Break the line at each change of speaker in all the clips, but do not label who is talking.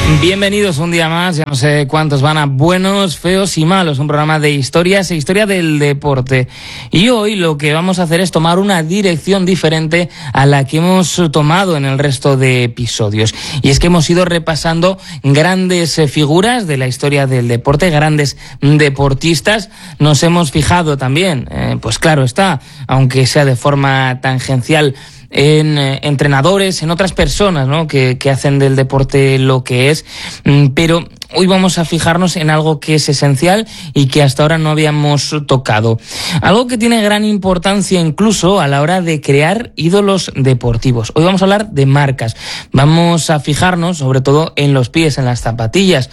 Bienvenidos un día más, ya no sé cuántos van a buenos, feos y malos, un programa de historias e historia del deporte. Y hoy lo que vamos a hacer es tomar una dirección diferente a la que hemos tomado en el resto de episodios. Y es que hemos ido repasando grandes figuras de la historia del deporte, grandes deportistas. Nos hemos fijado también, pues claro está, aunque sea de forma tangencial, en entrenadores, en otras personas, ¿no?, que hacen del deporte lo que es, pero hoy vamos a fijarnos en algo que es esencial y que hasta ahora no habíamos tocado. Algo que tiene gran importancia incluso a la hora de crear ídolos deportivos. Hoy vamos a hablar de marcas. Vamos a fijarnos sobre todo en los pies, en las zapatillas,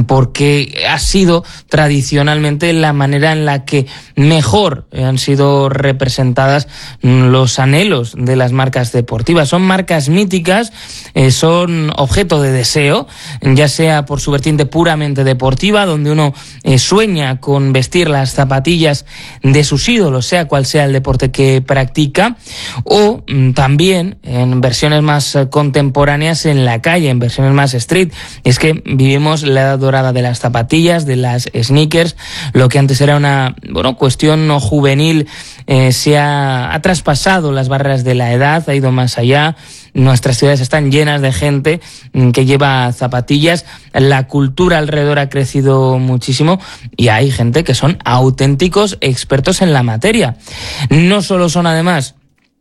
porque ha sido tradicionalmente la manera en la que mejor han sido representadas los anhelos de las marcas deportivas. Son marcas míticas, son objeto de deseo, ya sea por su vertiente puramente deportiva, donde uno sueña con vestir las zapatillas de sus ídolos, sea cual sea el deporte que practica, o también en versiones más contemporáneas en la calle, en versiones más street. Es que vivimos la edad dorada de las zapatillas, de las sneakers. Lo que antes era una cuestión juvenil se ha traspasado las barreras de la edad, ha ido más allá. Nuestras ciudades están llenas de gente que lleva zapatillas, la cultura alrededor ha crecido muchísimo y hay gente que son auténticos expertos en la materia. No solo son además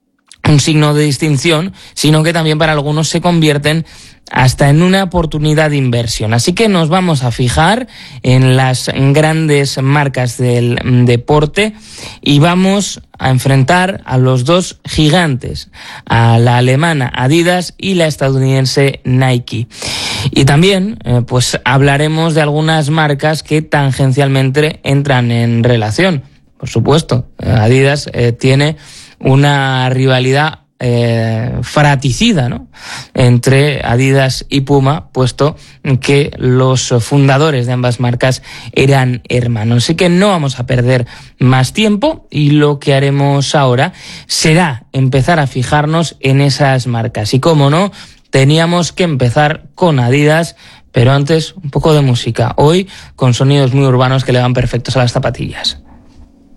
un signo de distinción, sino que también para algunos se convierten hasta en una oportunidad de inversión. Así que nos vamos a fijar en las grandes marcas del deporte y vamos a enfrentar a los dos gigantes, a la alemana Adidas y la estadounidense Nike. Y también pues hablaremos de algunas marcas que tangencialmente entran en relación. Por supuesto, Adidas tiene una rivalidad fratricida, ¿no?, entre Adidas y Puma, puesto que los fundadores de ambas marcas eran hermanos. Así que no vamos a perder más tiempo y lo que haremos ahora será empezar a fijarnos en esas marcas. Y cómo no, teníamos que empezar con Adidas, pero antes un poco de música. Hoy con sonidos muy urbanos que le van perfectos a las zapatillas.